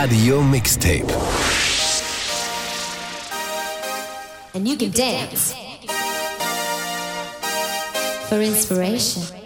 Radio Mixtape. And you can dance for inspiration.